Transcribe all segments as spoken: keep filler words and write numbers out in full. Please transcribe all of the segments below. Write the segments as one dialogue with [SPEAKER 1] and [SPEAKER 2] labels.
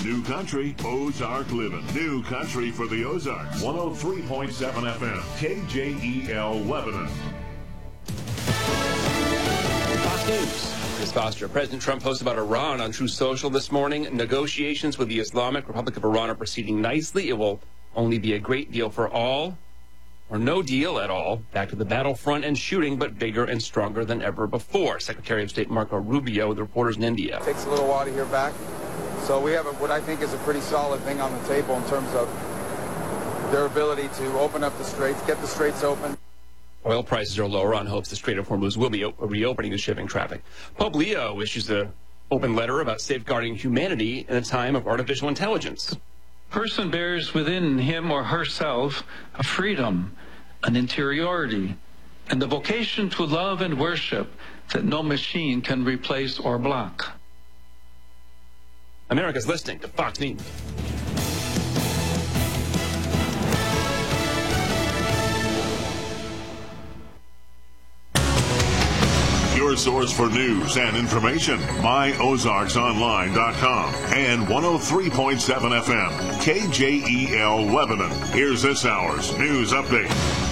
[SPEAKER 1] New Country, Ozark Living. New Country for the Ozarks. one oh three point seven F M, K J E L Lebanon.
[SPEAKER 2] Fox News. Chris Foster. President Trump posted about Iran on Truth Social this morning. Negotiations with the Islamic Republic of Iran are proceeding nicely. It will only be a great deal for all, or no deal at all. Back to the battlefront and shooting, but bigger and stronger than ever before. Secretary of State Marco Rubio with reporters in India.
[SPEAKER 3] It takes a little while to hear back. So we have a, what I think is a pretty solid thing on the table in terms of their ability to open up the straits, get the straits open.
[SPEAKER 2] Oil prices are lower on hopes the Strait of Hormuz will be reopening to shipping traffic. Pope Leo issues an open letter about safeguarding humanity in a time of artificial intelligence.
[SPEAKER 4] The person bears within him or herself a freedom, an interiority, and the vocation to love and worship that no machine can replace or block.
[SPEAKER 2] America's listening to Fox News.
[SPEAKER 1] Your source for news and information, my ozarks online dot com and one oh three point seven F M, K J E L Lebanon. Here's this hour's news update.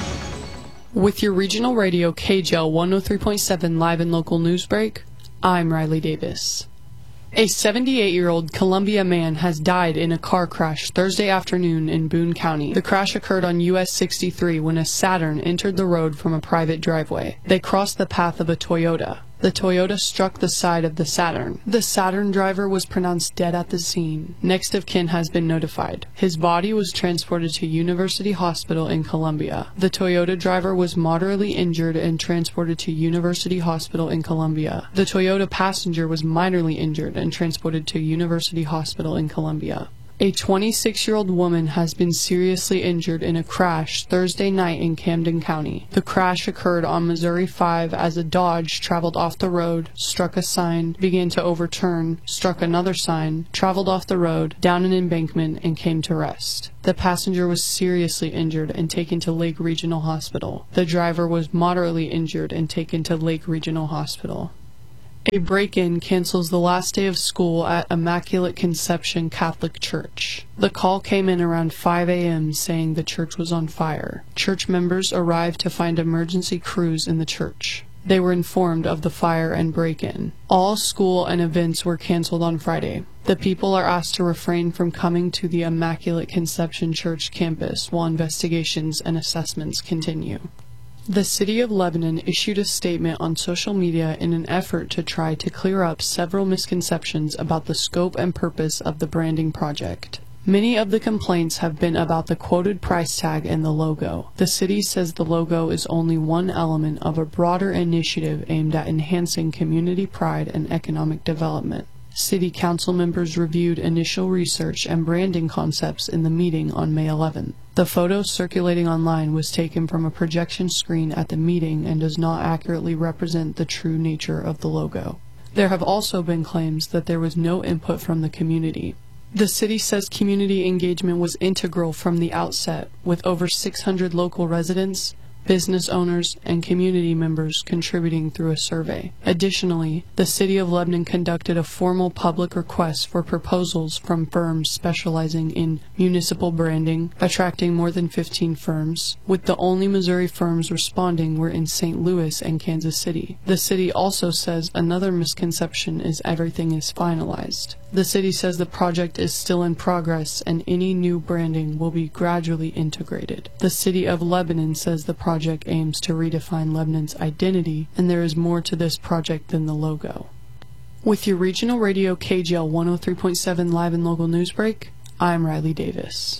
[SPEAKER 5] With your regional radio K J L one oh three point seven live and local news break, I'm Riley Davis. A seventy-eight-year-old Columbia man has died in a car crash Thursday afternoon in Boone County. The crash occurred on U S sixty-three when a Saturn entered the road from a private driveway. They crossed the path of a Toyota. The Toyota struck the side of the Saturn. The Saturn driver was pronounced dead at the scene. Next of kin has been notified. His body was transported to University Hospital in Columbia. The Toyota driver was moderately injured and transported to University Hospital in Columbia. The Toyota passenger was minorly injured and transported to University Hospital in Columbia. A twenty-six-year-old woman has been seriously injured in a crash Thursday night in Camden County. The crash occurred on Missouri five as a Dodge traveled off the road, struck a sign, began to overturn, struck another sign, traveled off the road, down an embankment, and came to rest. The passenger was seriously injured and taken to Lake Regional Hospital. The driver was moderately injured and taken to Lake Regional Hospital. A break-in cancels the last day of school at Immaculate Conception Catholic Church. The call came in around five a m saying the church was on fire. Church members arrived to find emergency crews in the church. They were informed of the fire and break-in. All school and events were canceled on Friday. The people are asked to refrain from coming to the Immaculate Conception Church campus while investigations and assessments continue. The City of Lebanon issued a statement on social media in an effort to try to clear up several misconceptions about the scope and purpose of the branding project. Many of the complaints have been about the quoted price tag and the logo. The city says the logo is only one element of a broader initiative aimed at enhancing community pride and economic development. City Council members reviewed initial research and branding concepts in the meeting on May eleventh. The photo circulating online was taken from a projection screen at the meeting and does not accurately represent the true nature of the logo. There have also been claims that there was no input from the community. The city says community engagement was integral from the outset, with over six hundred local residents, business owners, and community members contributing through a survey. Additionally, the City of Lebanon conducted a formal public request for proposals from firms specializing in municipal branding, attracting more than fifteen firms, with the only Missouri firms responding were in Saint Louis and Kansas City. The city also says another misconception is everything is finalized. The city says the project is still in progress and any new branding will be gradually integrated. The City of Lebanon says the project aims to redefine Lebanon's identity, and there is more to this project than the logo. With your regional radio K J L one oh three point seven live and local news break, I'm Riley Davis.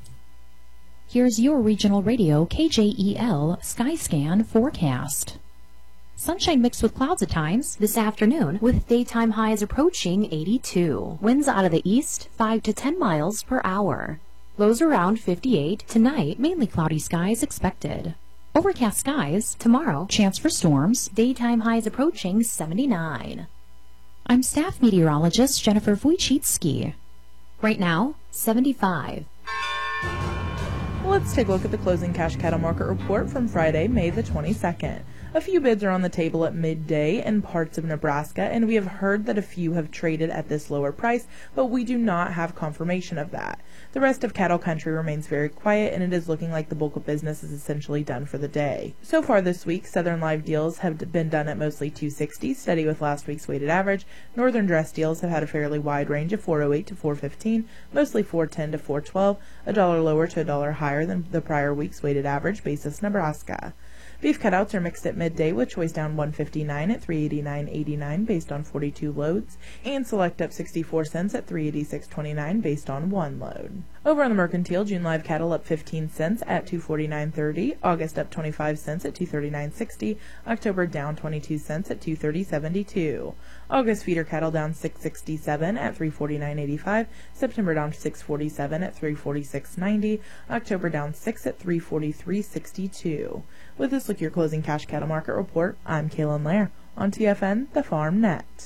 [SPEAKER 6] Here's your regional radio K J E L Skyscan forecast. Sunshine mixed with clouds at times this afternoon, with daytime highs approaching eighty-two. Winds out of the east, five to ten miles per hour. Lows around fifty-eight. Tonight, mainly cloudy skies expected. Overcast skies tomorrow. Chance for storms. Daytime highs approaching seventy-nine. I'm staff meteorologist Jennifer Wojcicki. Right now, seventy-five.
[SPEAKER 7] Let's take a look at the closing cash cattle market report from Friday, May the twenty-second. A few bids are on the table at midday in parts of Nebraska, and we have heard that a few have traded at this lower price, but we do not have confirmation of that. The rest of cattle country remains very quiet, and it is looking like the bulk of business is essentially done for the day. So far this week, Southern live deals have been done at mostly two sixty, steady with last week's weighted average. Northern dress deals have had a fairly wide range of four oh eight to four fifteen, mostly four ten to four twelve, a dollar lower to a dollar higher than the prior week's weighted average, basis Nebraska. Beef cutouts are mixed at midday, with choice down one fifty-nine at three eighty-nine eighty-nine based on forty-two loads, and select up sixty-four cents at three eighty-six twenty-nine based on one load. Over on the mercantile, June live cattle up fifteen cents at two forty-nine thirty, August up twenty-five cents at two thirty-nine sixty, October down twenty-two cents at two thirty seventy-two. August feeder cattle down six sixty-seven at three forty-nine eighty-five, September down six forty-seven at three forty-six ninety, October down six at three forty-three sixty-two. With this look at your closing cash cattle market report, I'm Kaylin Lair on T F N, the Farm Net.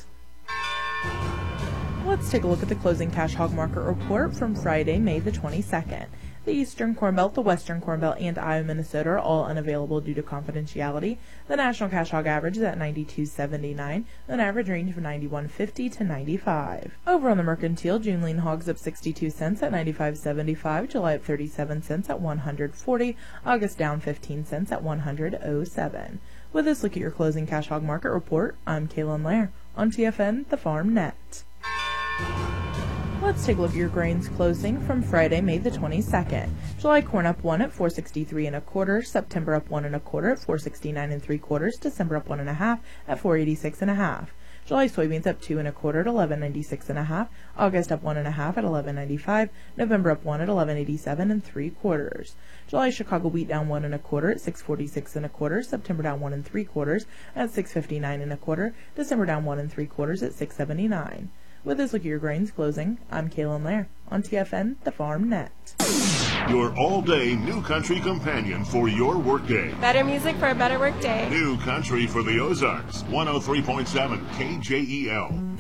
[SPEAKER 7] Let's take a look at the closing cash hog market report from Friday, May the twenty-second. The Eastern Corn Belt, the Western Corn Belt, and Iowa, Minnesota are all unavailable due to confidentiality. The national cash hog average is at ninety-two seventy-nine, an average range of ninety-one fifty to ninety-five. Over on the mercantile, June lean hogs up sixty-two cents at ninety-five seventy-five, July up thirty-seven cents at one hundred forty, August down fifteen cents at one hundred oh seven. With this look at your closing cash hog market report, I'm Kaylin Lair on T F N, the Farm Net. Let's take a look at your grains closing from Friday, May the twenty-second. July corn up one at four sixty-three and a quarter, September up one and a quarter at four sixty-nine and three quarters, December up one and a half at four eighty-six and a half. July soybeans up two and a quarter at eleven ninety-six and a half, August up one and a half at eleven ninety-five, November up one at eleven eighty-seven and three quarters. July Chicago wheat down one and a quarter at six forty-six and a quarter, September down one and three quarters at six fifty-nine and a quarter, December down one and three quarters at six seventy-nine. With this look at your grains closing, I'm Kaylin Lair on T F N, the Farm Net.
[SPEAKER 1] Your all-day New Country companion for your workday.
[SPEAKER 8] Better music for a better workday.
[SPEAKER 1] New Country for the Ozarks, one oh three point seven K J E L.